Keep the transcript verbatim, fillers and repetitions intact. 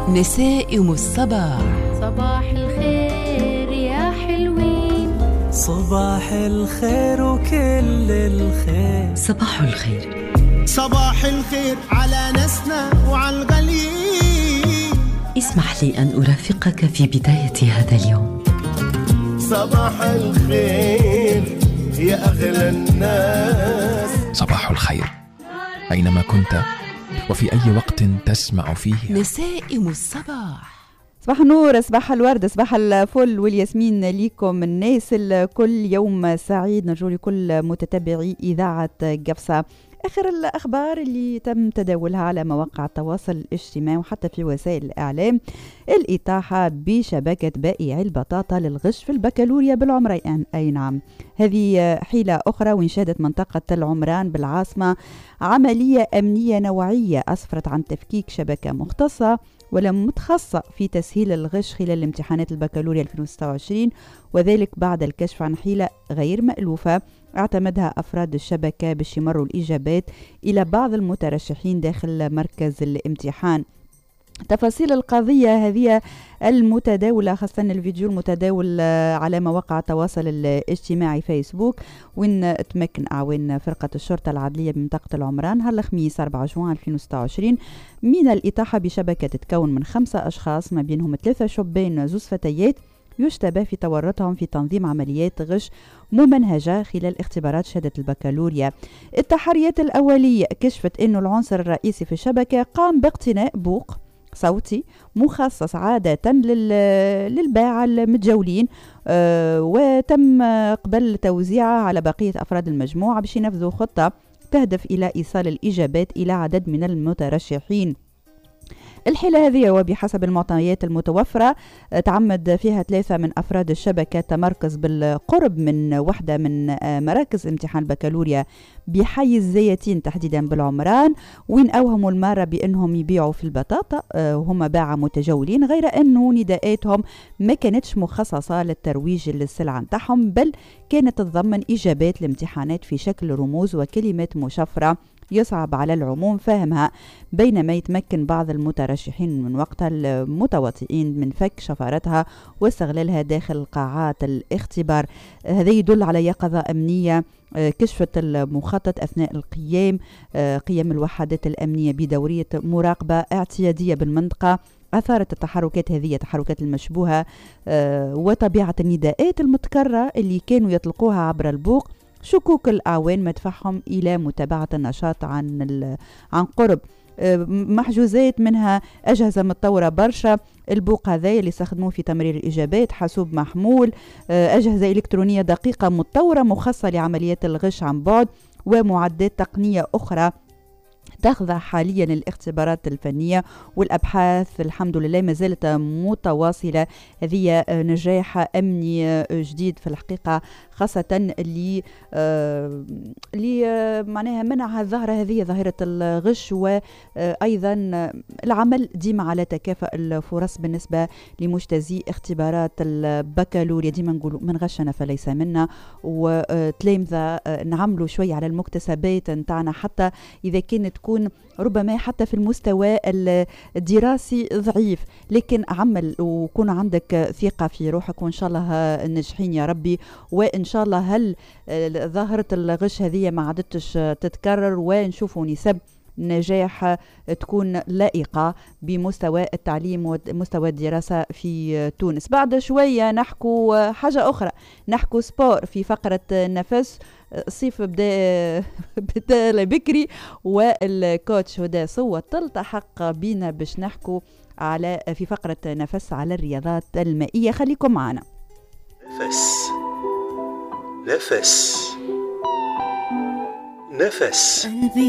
نسائم الصباح. صباح الخير يا حلوين، صباح الخير وكل الخير. صباح الخير، صباح الخير على ناسنا وعلى الغاليين. اسمح لي أن أرافقك في بداية هذا اليوم. صباح الخير يا أغلى الناس. صباح الخير أينما كنت وفي أي وقت تسمع فيه. نسائم الصباح. صباح النور، صباح الورد، صباح الفل والياسمين ليكم الناس الكل. يوم سعيد نرجو لكل متتبعي إذاعة قفصة. آخر الأخبار اللي تم تداولها على مواقع التواصل الاجتماعي وحتى في وسائل الإعلام: الإطاحة بشبكة بائعي البطاطا للغش في البكالوريا بالعمران. أي نعم، هذه حيلة أخرى. وإن شهدت منطقة العمران بالعاصمة عملية أمنية نوعية أسفرت عن تفكيك شبكة مختصة ولم متخصصة في تسهيل الغش خلال امتحانات البكالوريا ألفين وستة وعشرين، وذلك بعد الكشف عن حيلة غير مألوفة اعتمدها أفراد الشبكة باش يمروا الإجابات إلى بعض المترشحين داخل مركز الامتحان. تفاصيل القضية هذه المتداولة، خاصة الفيديو المتداول على مواقع التواصل الاجتماعي فيسبوك، وين تمكن أعوان فرقة الشرطة العدلية بمنطقة العمران هالخميس أربعة جوان ألفين وستة وعشرين من الإطاحة بشبكة تتكون من خمسة أشخاص، ما بينهم ثلاثة شبان زوز فتيات يشتبه في تورطهم في تنظيم عمليات غش ممنهجة خلال اختبارات شهادة البكالوريا. التحريات الأولية كشفت أنه العنصر الرئيسي في الشبكة قام باقتناء بوق صوتي مخصص عادة للباعة المتجولين، أه وتم قبل توزيعه على بقية أفراد المجموعة باش ينفذوا خطة تهدف إلى إيصال الإجابات إلى عدد من المترشحين. الحيلة هذه وبحسب المعطيات المتوفرة تعمد فيها ثلاثة من أفراد الشبكة تمركز بالقرب من واحدة من مراكز امتحان البكالوريا بحي الزيتين تحديدا بالعمران، وين أوهموا المارة بأنهم يبيعوا في البطاطا وهم باعة متجولين، غير أنه نداءاتهم ما كانتش مخصصة للترويج للسلعة نتاعهم، بل كانت تتضمن إجابات الامتحانات في شكل رموز وكلمات مشفرة يصعب على العموم فهمها، بينما يتمكن بعض المترشحين من وقتها المتواطئين من فك شفرتها واستغلالها داخل قاعات الاختبار. هذا يدل على يقظة أمنية كشفت المخطط أثناء القيام قيام الوحدات الأمنية بدورية مراقبة اعتيادية بالمنطقة. أثارت التحركات هذه تحركات المشبوهة وطبيعة النداءات المتكررة اللي كانوا يطلقوها عبر البوق شكوك الأعوان مدفعهم إلى متابعة النشاط عن عن قرب. محجوزات منها أجهزة متطورة برشا، البوق هذا اللي استخدموه في تمرير الإجابات، حاسوب محمول، أجهزة إلكترونية دقيقة متطورة مخصصة لعمليات الغش عن بعد، ومعدات تقنية أخرى تخضع حاليا للاختبارات الفنية والأبحاث. الحمد لله ما زالت متواصلة. هذه نجاح أمني جديد في الحقيقة، خاصة اللي آه اللي آه معناها منعها الظاهرة هذه ظاهرة الغش، وأيضا العمل ديما على تكافؤ الفرص بالنسبة لمجتزي اختبارات البكالوريا. ديما نقولوا من غشنا فليس منا، وتلامذة نعملوا شوي على المكتسبات نتاعنا حتى إذا كانت تكون ربما حتى في المستوى الدراسي ضعيف، لكن عمل وكون عندك ثقة في روحك وإن شاء الله ناجحين يا ربي. وإن شاء الله هل ظاهرة الغش هذه ما عادتش تتكرر، ونشوفوا نسب نجاح تكون لائقة بمستوى التعليم ومستوى الدراسة في تونس. بعد شوية نحكو حاجة أخرى، نحكو سبور في فقرة نفس. الصيف بدا بدا بكري، والكوتش هدى صوت تلتحق بينا باش نحكو على في فقرة نفس على الرياضات المائية. خليكم معنا. نفس نفس نفس قلبي